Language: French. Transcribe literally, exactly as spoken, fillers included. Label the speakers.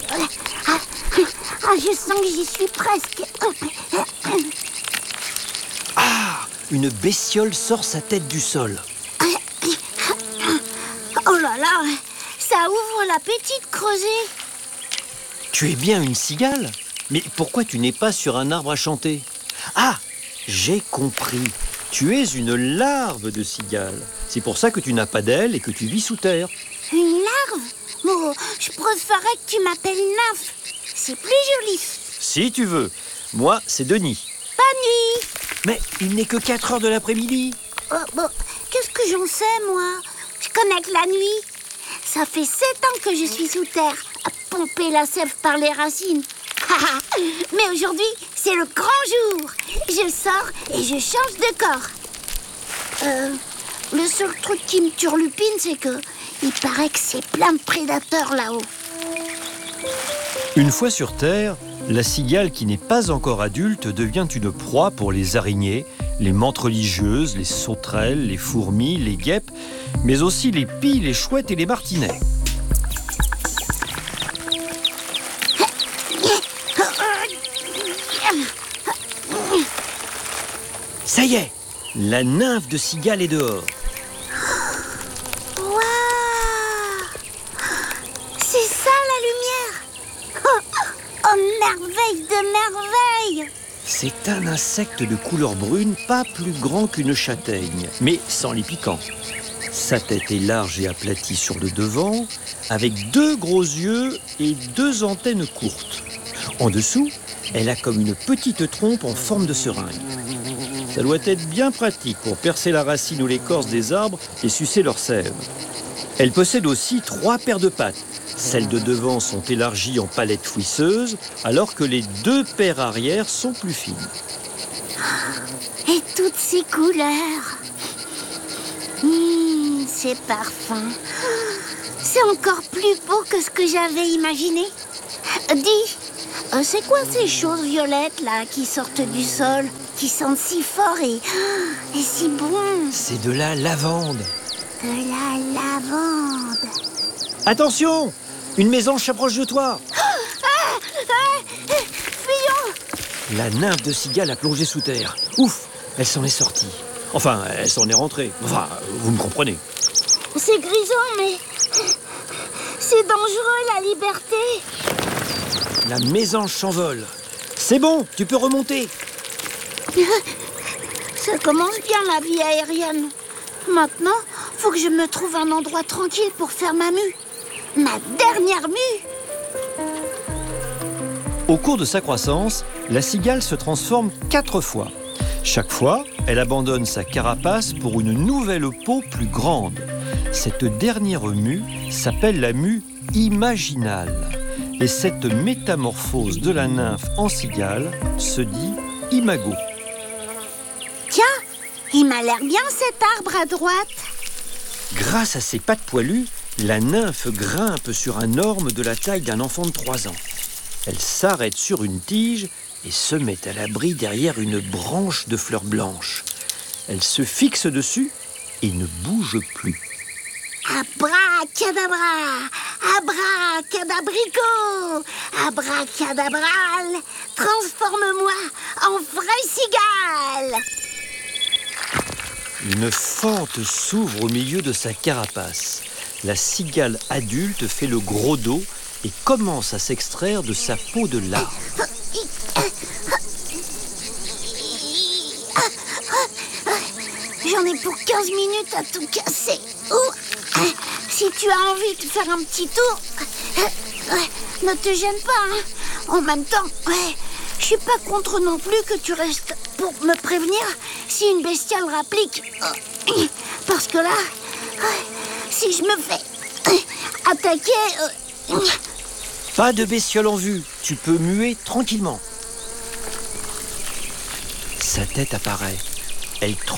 Speaker 1: Ah, ah, je sens que j'y suis presque.
Speaker 2: Ah, une bestiole sort sa tête du sol.
Speaker 1: Oh là là, ça ouvre l'appétit de creuser.
Speaker 2: Tu es bien une cigale? Mais pourquoi tu n'es pas sur un arbre à chanter? Ah, j'ai compris. Tu es une larve de cigale. C'est pour ça que tu n'as pas d'ailes et que tu vis sous terre.
Speaker 1: Une larve? Oh, je préférerais que tu m'appelles nymphe. C'est plus joli.
Speaker 2: Si tu veux. Moi, c'est Denis.
Speaker 1: Pas nuit.
Speaker 2: Mais il n'est que quatre heures de l'après-midi.
Speaker 1: Oh, bon, qu'est-ce que j'en sais, moi? Je connais que la nuit. Ça fait sept ans que je suis sous terre, à pomper la sève par les racines. Mais aujourd'hui, c'est le grand jour. Je sors et je change de corps. Euh, le seul truc qui me turlupine, c'est que il paraît que c'est plein de prédateurs là-haut.
Speaker 2: Une fois sur Terre, la cigale qui n'est pas encore adulte devient une proie pour les araignées, les mantes religieuses, les sauterelles, les fourmis, les guêpes, mais aussi les pies, les chouettes et les martinets. Ça y est, la nymphe de cigale est dehors.
Speaker 1: Waouh! C'est ça la lumière! Oh, oh, merveille de merveille!
Speaker 2: C'est un insecte de couleur brune, pas plus grand qu'une châtaigne, mais sans les piquants. Sa tête est large et aplatie sur le devant, avec deux gros yeux et deux antennes courtes. En dessous, elle a comme une petite trompe en forme de seringue. Ça doit être bien pratique pour percer la racine ou l'écorce des arbres et sucer leur sève. Elle possède aussi trois paires de pattes. Celles de devant sont élargies en palettes fouisseuses, alors que les deux paires arrière sont plus fines.
Speaker 1: Et toutes ces couleurs. Mmh, ces parfums. C'est encore plus beau que ce que j'avais imaginé. Dis, euh, c'est quoi ces choses violettes là qui sortent du sol, qui sentent si fort et, et si bon?
Speaker 2: C'est de la lavande.
Speaker 1: De la lavande.
Speaker 2: Attention! Une mésange s'approche de toi.
Speaker 1: Ah, ah, fuyons!
Speaker 2: La nymphe de cigale a plongé sous terre. Ouf, elle s'en est sortie. Enfin, elle s'en est rentrée. Enfin, vous me comprenez.
Speaker 1: C'est grisant, mais c'est dangereux, la liberté.
Speaker 2: La mésange s'envole. C'est bon, tu peux remonter.
Speaker 1: Ça commence bien, la vie aérienne. Maintenant, faut que je me trouve un endroit tranquille pour faire ma mue. Ma dernière mue.
Speaker 2: Au cours de sa croissance, la cigale se transforme quatre fois. Chaque fois, elle abandonne sa carapace pour une nouvelle peau plus grande. Cette dernière mue s'appelle la mue imaginale. Et cette métamorphose de la nymphe en cigale se dit imago.
Speaker 1: Tiens, il m'a l'air bien cet arbre à droite.
Speaker 2: Grâce à ses pattes poilues, la nymphe grimpe sur un orme de la taille d'un enfant de trois ans. Elle s'arrête sur une tige et se met à l'abri derrière une branche de fleurs blanches. Elle se fixe dessus et ne bouge plus.
Speaker 1: Abracadabra, abracadabrico, abracadabral, transforme-moi en vraie cigale.
Speaker 2: Une fente s'ouvre au milieu de sa carapace. La cigale adulte fait le gros dos et commence à s'extraire de sa peau de larve.
Speaker 1: J'en ai pour quinze minutes à tout casser. Ouh. Si tu as envie de faire un petit tour, ne te gêne pas. Hein. En même temps, je suis pas contre non plus que tu restes pour me prévenir si une bestiale rapplique. Parce que là, si je me fais attaquer...
Speaker 2: Pas de bestiole en vue, tu peux muer tranquillement. Sa tête apparaît. Elle tremble.